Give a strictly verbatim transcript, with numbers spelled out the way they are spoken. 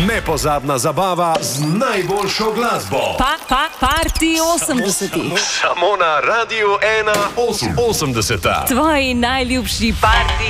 Nepozabna zabava z najboljšo glasbo. Pa, pa, party osemdesetih. Samo na Radiu ena osemdeseta. Tvoji najljubši party.